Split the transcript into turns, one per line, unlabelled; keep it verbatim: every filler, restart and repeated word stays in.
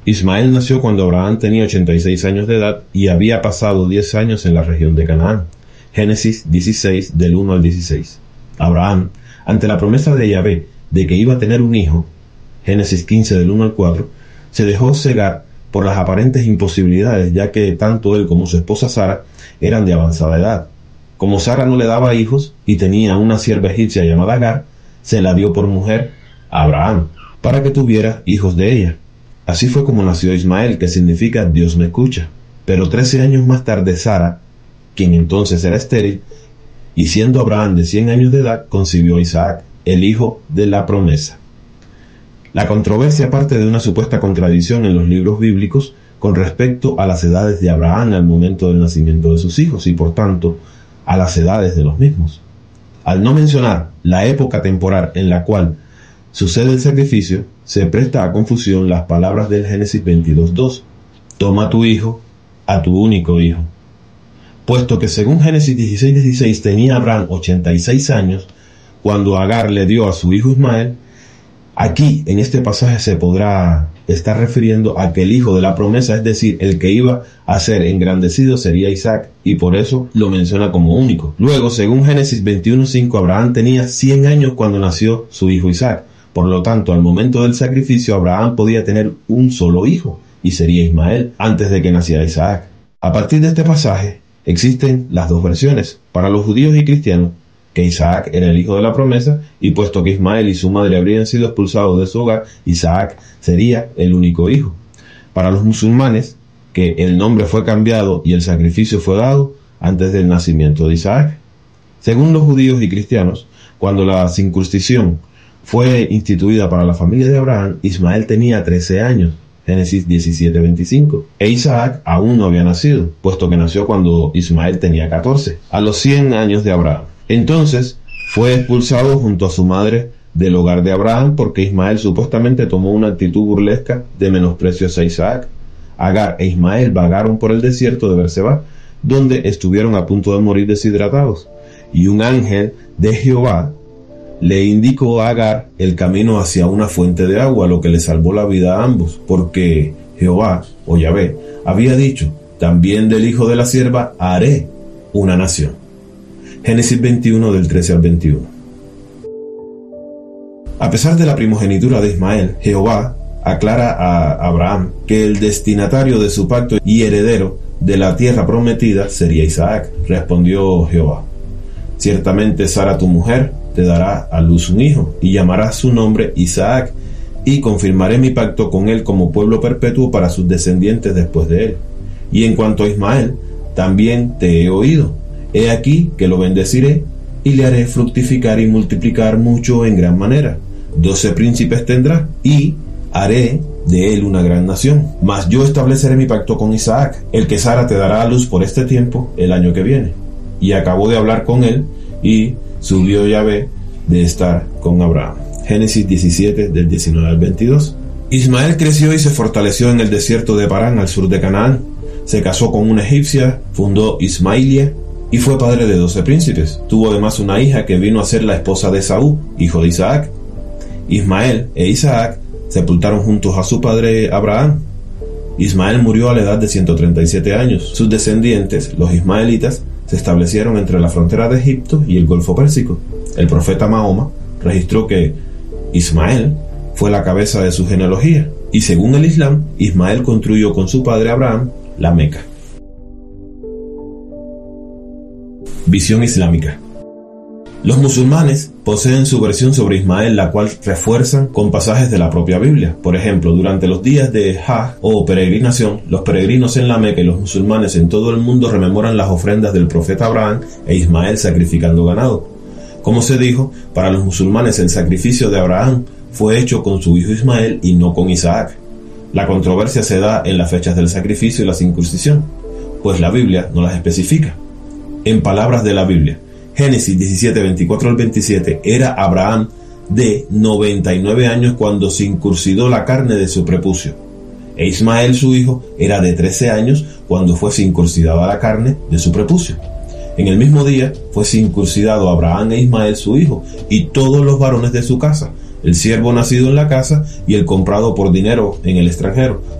Ismael nació cuando Abraham tenía ochenta y seis años de edad y había pasado diez años en la región de Canaán. Génesis dieciséis, del uno al dieciséis. Abraham, ante la promesa de Yahvé de que iba a tener un hijo, Génesis quince, del uno al cuatro, se dejó cegar por las aparentes imposibilidades, ya que tanto él como su esposa Sara eran de avanzada edad. Como Sara no le daba hijos y tenía una sierva egipcia llamada Agar, se la dio por mujer a Abraham, para que tuviera hijos de ella. Así fue como nació Ismael, que significa Dios me escucha. Pero trece años más tarde Sara, quien entonces era estéril, y siendo Abraham de cien años de edad, concibió a Isaac, el hijo de la promesa. La controversia parte de una supuesta contradicción en los libros bíblicos con respecto a las edades de Abraham al momento del nacimiento de sus hijos y por tanto a las edades de los mismos. Al no mencionar la época temporal en la cual sucede el sacrificio, se presta a confusión las palabras del Génesis veintidós, dos. Toma a tu hijo, a tu único hijo. Puesto que según Génesis dieciséis, dieciséis tenía Abraham ochenta y seis años cuando Agar le dio a su hijo Ismael, aquí en este pasaje se podrá estar refiriendo a que el hijo de la promesa, es decir, el que iba a ser engrandecido, sería Isaac, y por eso lo menciona como único. Luego, según Génesis veintiuno, cinco, Abraham tenía cien años cuando nació su hijo Isaac. Por lo tanto, al momento del sacrificio, Abraham podía tener un solo hijo, y sería Ismael, antes de que naciera Isaac. A partir de este pasaje, existen las dos versiones. Para los judíos y cristianos, que Isaac era el hijo de la promesa, y puesto que Ismael y su madre habrían sido expulsados de su hogar, Isaac sería el único hijo. Para los musulmanes, que el nombre fue cambiado y el sacrificio fue dado antes del nacimiento de Isaac. Según los judíos y cristianos, cuando la circuncisión fue instituida para la familia de Abraham, Ismael tenía trece años, Génesis diecisiete, veinticinco, e Isaac aún no había nacido, puesto que nació cuando Ismael tenía catorce, a los cien años de Abraham. Entonces fue expulsado junto a su madre del hogar de Abraham porque Ismael supuestamente tomó una actitud burlesca de menosprecio hacia Isaac. Agar e Ismael vagaron por el desierto de Berseba, donde estuvieron a punto de morir deshidratados, y un ángel de Jehová le indicó a Agar el camino hacia una fuente de agua, lo que le salvó la vida a ambos, porque Jehová, o Yahvé, había dicho, también del hijo de la sierva haré una nación. Génesis veintiuno, del trece al veintiuno. A pesar de la primogenitura de Ismael, Jehová aclara a Abraham que el destinatario de su pacto y heredero de la tierra prometida sería Isaac. Respondió Jehová: ciertamente Sara tu mujer te dará a luz un hijo, y llamarás su nombre Isaac, y confirmaré mi pacto con él como pueblo perpetuo para sus descendientes después de él. Y en cuanto a Ismael, también te he oído. He aquí que lo bendeciré, y le haré fructificar y multiplicar mucho en gran manera. Doce príncipes tendrá, y haré de él una gran nación. Mas yo estableceré mi pacto con Isaac, el que Sara te dará a luz por este tiempo, el año que viene. Y acabó de hablar con él, y subió Yahvé de estar con Abraham. Génesis diecisiete, del diecinueve al veintidós. Ismael creció y se fortaleció en el desierto de Parán, al sur de Canaán. Se casó con una egipcia, fundó Ismailia, y fue padre de doce príncipes. Tuvo además una hija que vino a ser la esposa de Esaú, hijo de Isaac. Ismael e Isaac sepultaron juntos a su padre Abraham. Ismael murió a la edad de ciento treinta y siete años. Sus descendientes, los ismaelitas, se establecieron entre la frontera de Egipto y el Golfo Pérsico. El profeta Mahoma registró que Ismael fue la cabeza de su genealogía, y según el Islam, Ismael construyó con su padre Abraham la Meca. Visión islámica. Los musulmanes poseen su versión sobre Ismael, la cual refuerzan con pasajes de la propia Biblia. Por ejemplo, durante los días de Hajj o peregrinación, los peregrinos en la Meca y los musulmanes en todo el mundo rememoran las ofrendas del profeta Abraham e Ismael sacrificando ganado. Como se dijo, para los musulmanes el sacrificio de Abraham fue hecho con su hijo Ismael y no con Isaac. La controversia se da en las fechas del sacrificio y la circuncisión, pues la Biblia no las especifica. En palabras de la Biblia, Génesis diecisiete, veinticuatro al veintisiete, era Abraham de noventa y nueve años cuando circuncidó la carne de su prepucio, e Ismael su hijo era de trece años cuando fue circuncidada la carne de su prepucio. En el mismo día fue circuncidado Abraham e Ismael su hijo, y todos los varones de su casa, el siervo nacido en la casa y el comprado por dinero en el extranjero,